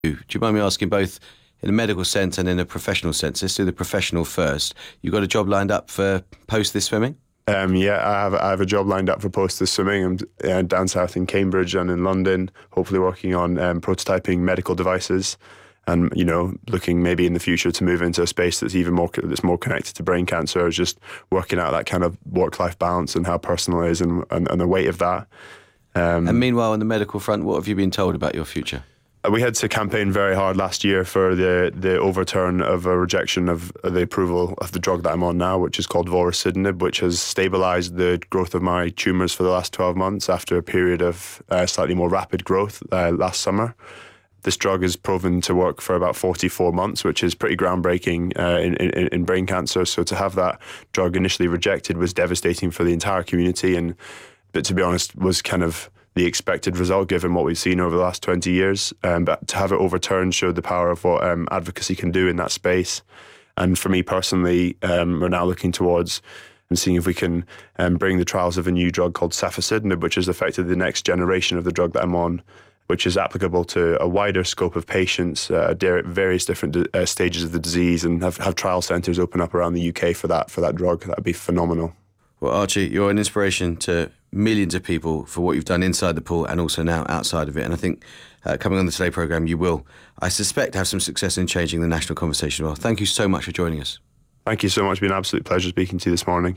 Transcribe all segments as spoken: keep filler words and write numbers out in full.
Do you mind me asking, both in a medical sense and in a professional sense? Let's do the professional first. You got a job lined up for post this swimming? Um, yeah, I have, I have a job lined up for post this swimming. I'm uh, down south in Cambridge and in London, hopefully working on um, prototyping medical devices, and you know, looking maybe in the future to move into a space that's even more that's more connected to brain cancer. Just working out that kind of work-life balance and how personal it is, and, and, and the weight of that. Um, and meanwhile, on the medical front, what have you been told about your future? We had to campaign very hard last year for the, the overturn of a rejection of the approval of the drug that I'm on now, which is called vorasidenib, which has stabilised the growth of my tumours for the last twelve months after a period of uh, slightly more rapid growth uh, last summer. This drug is proven to work for about forty-four months, which is pretty groundbreaking uh, in, in, in brain cancer. So to have that drug initially rejected was devastating for the entire community, and but to be honest, was kind of the expected result given what we've seen over the last twenty years. Um, but to have it overturned showed the power of what um, advocacy can do in that space. And for me personally, um, we're now looking towards and seeing if we can um, bring the trials of a new drug called safusidenib, which is effectively the next generation of the drug that I'm on, which is applicable to a wider scope of patients at uh, various different uh, stages of the disease, and have, have trial centres open up around the U K for that for that drug. That would be phenomenal. Well, Archie, you're an inspiration to millions of people for what you've done inside the pool and also now outside of it. And I think uh, coming on the Today programme, you will, I suspect, have some success in changing the national conversation. Well, thank you so much for joining us. Thank you so much. It's been an absolute pleasure speaking to you this morning.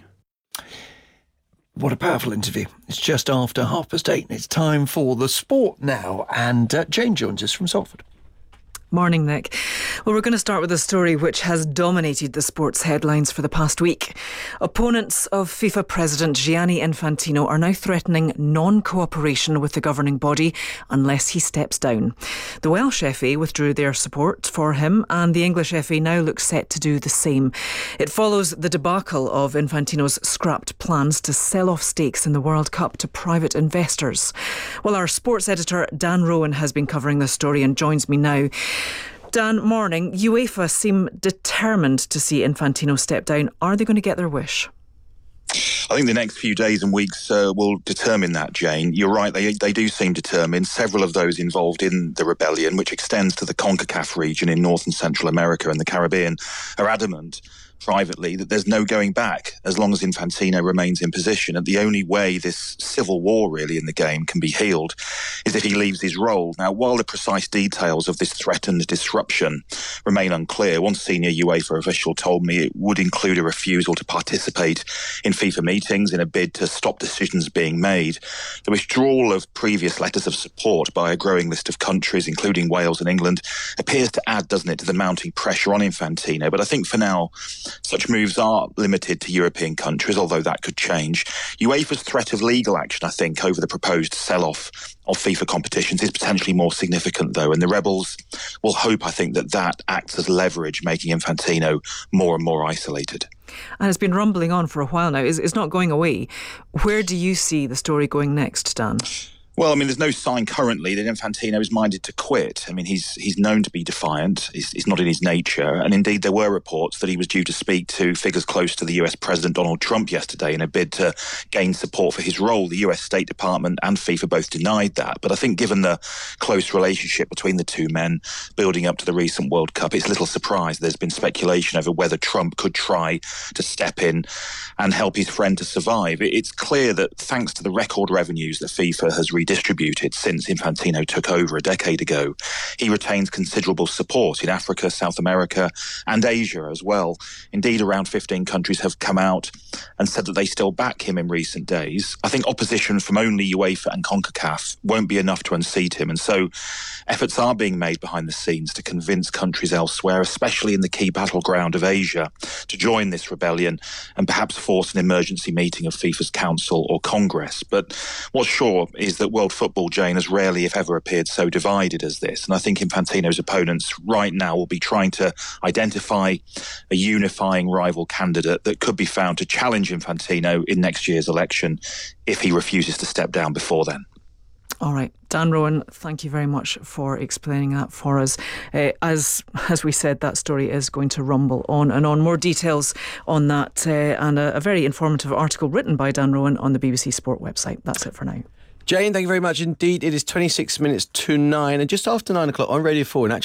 What a powerful interview. It's just after half past eight. It's time for the sport now. And uh, Jane joins us from Salford. Morning, Nick. Well, we're going to start with a story which has dominated the sports headlines for the past week. Opponents of FIFA President Gianni Infantino are now threatening non-cooperation with the governing body unless he steps down. The Welsh F A withdrew their support for him, and the English F A now looks set to do the same. It follows the debacle of Infantino's scrapped plans to sell off stakes in the World Cup to private investors. Well, our sports editor Dan Rowan has been covering this story and joins me now. Dan, morning. UEFA seem determined to see Infantino step down. Are they going to get their wish? I think the next few days and weeks uh, will determine that, Jane. You're right, they they do seem determined. Several of those involved in the rebellion, which extends to the CONCACAF region in North and Central America and the Caribbean, are adamant privately that there's no going back as long as Infantino remains in position. And the only way this civil war really in the game can be healed is if he leaves his role. Now, while the precise details of this threatened disruption remain unclear, one senior UEFA official told me it would include a refusal to participate in FIFA meetings in a bid to stop decisions being made. The withdrawal of previous letters of support by a growing list of countries, including Wales and England, appears to add, doesn't it, to the mounting pressure on Infantino. But I think for now, such moves are limited to European countries, although that could change. UEFA's threat of legal action, I think, over the proposed sell-off of FIFA competitions is potentially more significant, though, and the rebels will hope, I think, that that acts as leverage, making Infantino more and more isolated. And it's been rumbling on for a while now. It's, it's not going away. Where do you see the story going next, Dan? Well, I mean, there's no sign currently that Infantino is minded to quit. I mean, he's he's known to be defiant. It's, it's not in his nature. And indeed, there were reports that he was due to speak to figures close to the U S President Donald Trump yesterday in a bid to gain support for his role. The U S State Department and FIFA both denied that. But I think given the close relationship between the two men building up to the recent World Cup, it's little surprise there's been speculation over whether Trump could try to step in and help his friend to survive. It's clear that thanks to the record revenues that FIFA has redistributed since Infantino took over a decade ago, he retains considerable support in Africa, South America and Asia as well. Indeed, around fifteen countries have come out and said that they still back him in recent days. I think opposition from only UEFA and CONCACAF won't be enough to unseat him, and so efforts are being made behind the scenes to convince countries elsewhere, especially in the key battleground of Asia, to join this rebellion and perhaps force an emergency meeting of FIFA's Council or Congress. But what's sure is that world football, Jane, has rarely, if ever, appeared so divided as this. And I think Infantino's opponents right now will be trying to identify a unifying rival candidate that could be found to challenge Infantino in next year's election if he refuses to step down before then. All right. Dan Rowan, thank you very much for explaining that for us. Uh, as as we said, that story is going to rumble on and on. More details on that uh, and a, a very informative article written by Dan Rowan on the B B C Sport website. That's it for now. Jane, thank you very much indeed. It is twenty-six minutes to nine, and just after nine o'clock on Radio four, and actually